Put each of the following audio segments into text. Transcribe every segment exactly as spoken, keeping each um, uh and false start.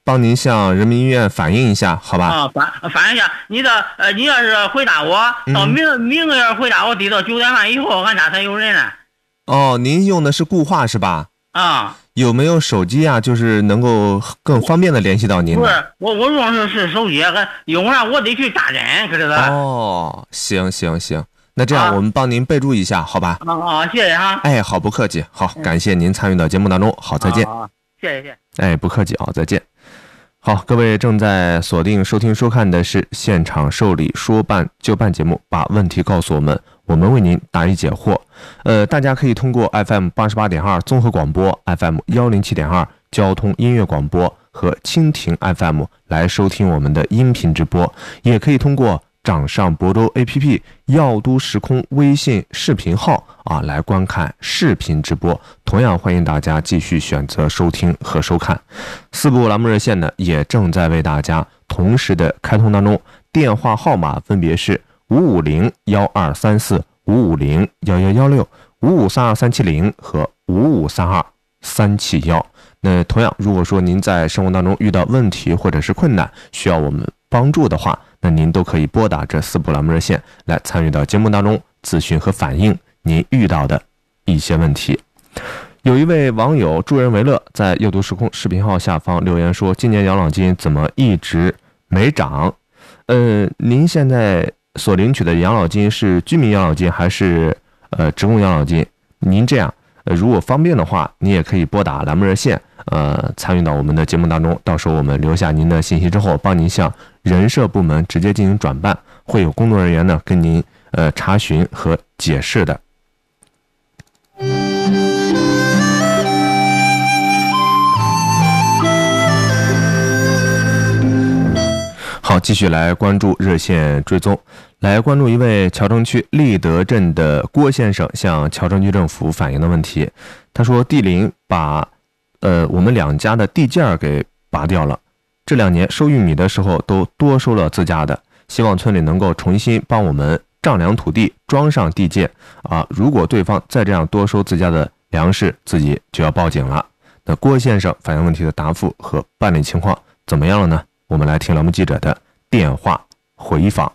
帮您向人民医院反映一下，好吧？ 啊，反反映一下，你的呃，你要是回答我，到明、嗯、明个月回答我，得到九点半以后，俺家才有人呢。 哦，您用的是固话是吧？ 啊。 有没有手机啊？就是能够更方便的联系到您的。 不是，我我用的是手机，用上我得去扎针，可是的。 哦，行行行，那这样我们帮您备注一下，啊、好吧？ 啊啊，谢谢哈。 哎，好，不客气。好，感谢您参与到节目当中。好，再见。 啊，谢谢谢谢。 哎，不客气啊，再见。好，各位正在锁定收听收看的是现场受理说办就办节目，把问题告诉我们，我们为您答疑解惑。呃，大家可以通过 F M 八十八点二 综合广播、F M 一零七点二 交通音乐广播和蜻蜓 F M 来收听我们的音频直播，也可以通过掌上博州 A P P 耀都时空微信视频号啊来观看视频直播。同样欢迎大家继续选择收听和收看。四部栏目热线呢也正在为大家同时的开通当中，电话号码分别是五五零幺二三四、五五零幺幺幺六、五五三二三七零和五五三二三七幺。那同样，如果说您在生活当中遇到问题或者是困难，需要我们帮助的话，那您都可以拨打这四部栏目热线来参与到节目当中咨询和反映您遇到的一些问题。有一位网友助人为乐在阅读时空视频号下方留言说，今年养老金怎么一直没涨？呃，您现在所领取的养老金是居民养老金还是呃职工养老金？您这样呃如果方便的话，你也可以拨打栏目热线呃参与到我们的节目当中，到时候我们留下您的信息之后，帮您向人社部门直接进行转办，会有工作人员呢跟您呃查询和解释的。好，继续来关注热线追踪，来关注一位谯城区立德镇的郭先生向谯城区政府反映的问题。他说，地灵把呃我们两家的地件给拔掉了，这两年收玉米的时候都多收了自家的，希望村里能够重新帮我们丈量土地，装上地界啊！如果对方再这样多收自家的粮食，自己就要报警了。那郭先生反映问题的答复和办理情况怎么样了呢？我们来听栏目记者的电话回访。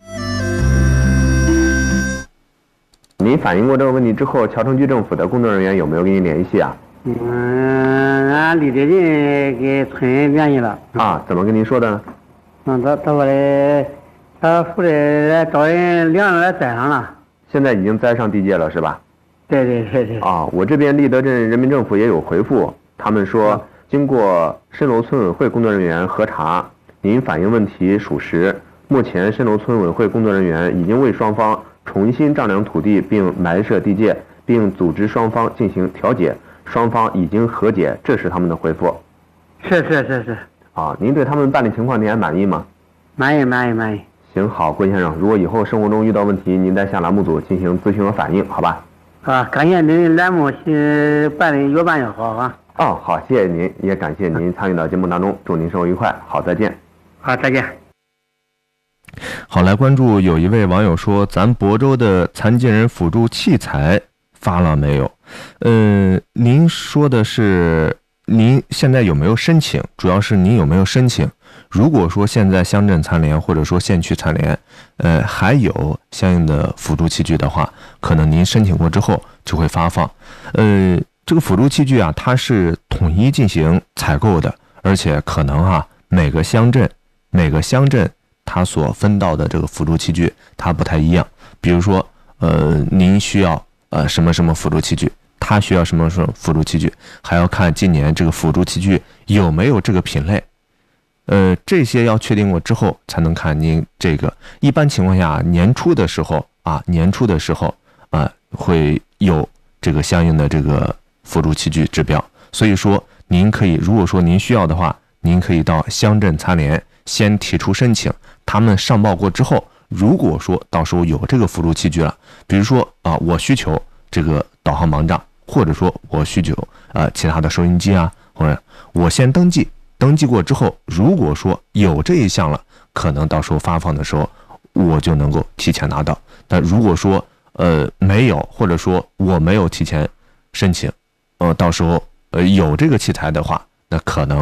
您反映过这个问题之后，谯城区政府的工作人员有没有跟您联系啊？ 嗯，俺立德人给村联系了。 啊，怎么跟您说的呢？ 嗯，他他说的，他负责来找人量来栽上了。 现在已经栽上地界了是吧？ 对对对对。 啊，我这边立德镇人民政府也有回复，他们说、嗯、经过蜃楼村委会工作人员核查，您反映问题属实，目前蜃楼村委会工作人员已经为双方重新丈量土地并埋设地界，并组织双方进行调解，双方已经和解，这是他们的回复。 是是是是。 啊，您对他们办理情况您还满意吗？ 满意满意满意。 行，好，郭先生，如果以后生活中遇到问题，您再向栏目组进行咨询和反映，好吧？ 啊，感谢您栏目是办的越办越好啊。 哦，好，谢谢您，也感谢您参与到节目当中，祝您生活愉快，好，再见。 好，再见。 好，来关注有一位网友说，咱亳州的残疾人辅助器材发了没有？嗯，您说的是您现在有没有申请？主要是您有没有申请？如果说现在乡镇残联或者说县区残联，呃，还有相应的辅助器具的话，可能您申请过之后就会发放。呃，这个辅助器具啊，它是统一进行采购的，而且可能啊，每个乡镇每个乡镇它所分到的这个辅助器具它不太一样。比如说，呃，您需要呃什么什么辅助器具，他需要什么什么辅助器具，还要看今年这个辅助器具有没有这个品类。呃，这些要确定过之后，才能看您这个。一般情况下，年初的时候啊，年初的时候啊，会有这个相应的这个辅助器具指标。所以说，您可以，如果说您需要的话，您可以到乡镇残联先提出申请，他们上报过之后，如果说到时候有这个辅助器具了，比如说啊，我需求这个导航盲杖，或者说我需求呃其他的收音机啊，或者我先登记。登记过之后，如果说有这一项了，可能到时候发放的时候，我就能够提前拿到。但如果说呃没有，或者说我没有提前申请，呃到时候呃有这个器材的话，那可能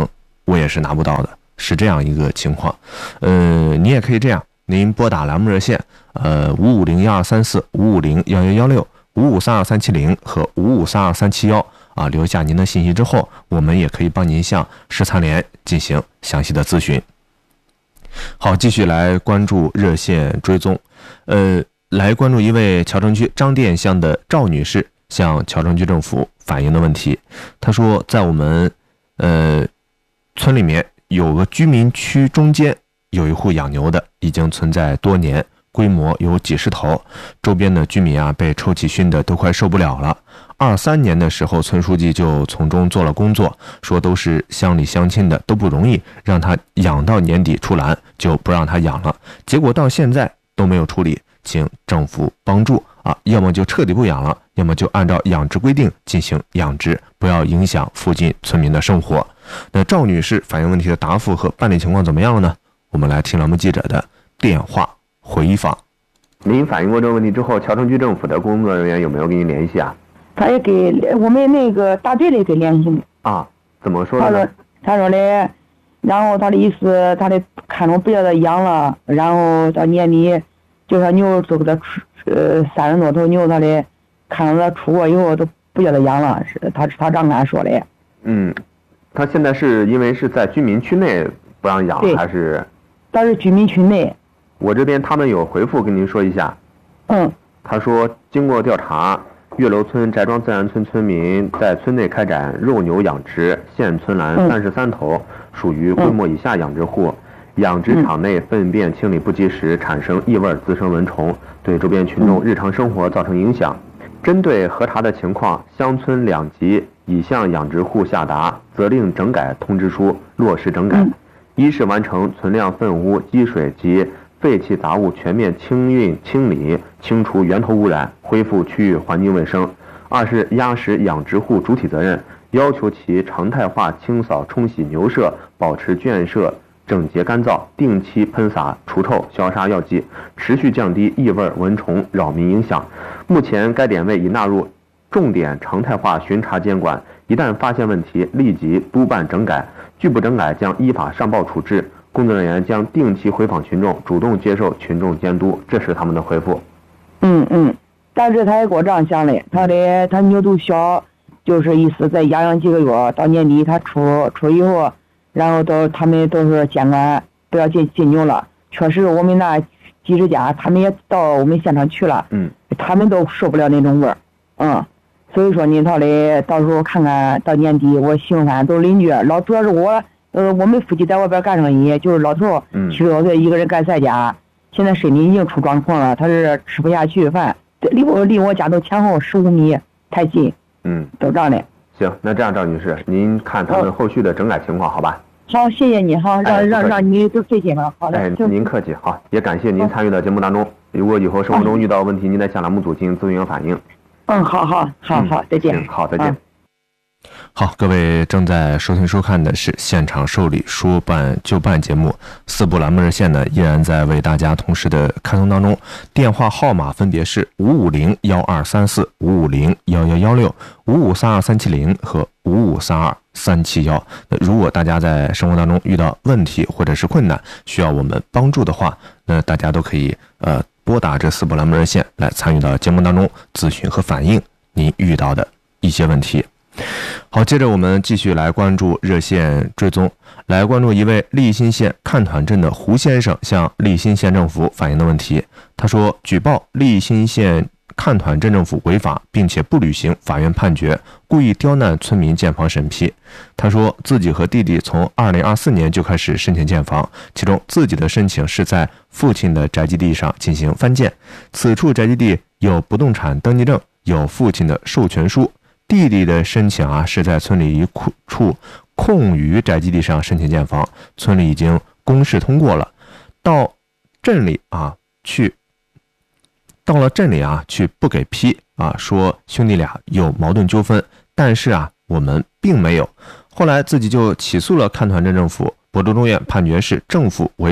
我也是拿不到的，是这样一个情况。呃，你也可以这样，您拨打栏目热线，呃，五五零幺二三四五五零幺幺幺六五五三二三七零和五五三二三七幺啊，留下您的信息之后，我们也可以帮您向市残联进行详细的咨询。好，继续来关注热线追踪，呃，来关注一位谯城区张店乡的赵女士向谯城区政府反映的问题。她说，在我们呃村里面有个居民区中间有一户养牛的，已经存在多年，规模有几十头，周边的居民啊被臭气熏得都快受不了了。二三年的时候，村书记就从中做了工作，说都是乡里乡亲的，都不容易，让他养到年底出栏就不让他养了。结果到现在都没有处理，请政府帮助啊，要么就彻底不养了，要么就按照养殖规定进行养殖，不要影响附近村民的生活。那赵女士反映问题的答复和办理情况怎么样呢？我们来听栏目记者的电话回访。 您反映过这个问题之后，谯城区政府的工作人员有没有跟您联系啊？ 他也给我们那个大队里给联系的啊，怎么说的呢？他说他说的，然后他的意思，他的看中不叫他养了，然后到年底就说牛都给他出呃三十多头牛，他的看到他出过以后都不叫他养了，是他他这样说的。 嗯，他现在是因为是在居民区内不让养，还是？ 他是居民区内。 我这边他们有回复跟您说一下。 嗯。 他说，经过调查，岳楼村翟庄自然村村民在村内开展肉牛养殖，现村栏三十三头，属于规模以下养殖户。养殖场内粪便清理不及时，产生异味，滋生蚊虫，对周边群众日常生活造成影响。针对核查的情况，乡村两级已向养殖户下达责令整改通知书，落实整改。一是完成存量粪污、积水及废弃杂物全面清运清理，清除源头污染，恢复区域环境卫生；二是压实养殖户主体责任，要求其常态化清扫冲洗牛舍，保持圈舍整洁干燥，定期喷洒除臭消杀药剂，持续降低异味蚊虫扰民影响。目前该点位已纳入重点常态化巡查监管，一旦发现问题，立即督办整改，拒不整改将依法上报处置。工作人员将定期回访群众，主动接受群众监督，这是他们的回复。 嗯嗯，但是他也给我这样讲的，他的他牛都小，就是意思再养养几个月，到年底他出出以后，然后都他们都是监管不要进进牛了。确实，我们那几十家他们也到我们现场去了， 嗯， 他们都受不了那种味儿，嗯，所以说呢，他的到时候看看到年底，我媳妇反正都是邻居，老主要是我。呃，我们夫妻在外边干生意，就是老头，七十多岁一个人干在家，现在身体已经出状况了，他是吃不下去饭，离我离我家都前后十五米，太近， 嗯， 都这样的。 行，那这样赵女士，您看他们后续的整改情况，好吧？ 好，谢谢你，好，让、哎、让让你都费心了，好的。 哎，您客气，好，也感谢您参与到节目当中。如果以后生活中遇到问题，您再向栏目组进行咨询和反映。 嗯，好好好好，再见。 好，再见。嗯好，各位正在收听收看的是现场受理说办就办节目，四部栏目热线呢依然在为大家同时的开通当中，电话号码分别是五五零幺二三四五五零幺幺幺六五五三二三七零和五五三二三七幺。那如果大家在生活当中遇到问题或者是困难，需要我们帮助的话，那大家都可以呃拨打这四部栏目热线来参与到节目当中咨询和反映您遇到的一些问题。好，接着我们继续来关注热线追踪，来关注一位利辛县看团镇的胡先生向利辛县政府反映的问题。他说，举报利辛县看团镇政府违法，并且不履行法院判决，故意刁难村民建房审批。他说，自己和弟弟从二零二四年就开始申请建房，其中自己的申请是在父亲的宅基地上进行翻建，此处宅基地有不动产登记证，有父亲的授权书。弟弟的申请啊，是在村里一处空余宅基地上申请建房，村里已经公示通过了。到镇里啊去，到了镇里啊去不给批啊，说兄弟俩有矛盾纠纷，但是啊我们并没有。后来自己就起诉了看团镇政府，亳州中院判决是政府违法，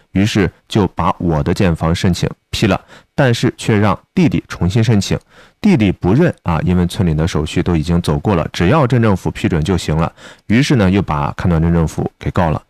于是就把我的建房申请批了，但是却让弟弟重新申请，弟弟不认啊，因为村里的手续都已经走过了，只要镇政府批准就行了。于是呢，又把勘段镇政府给告了。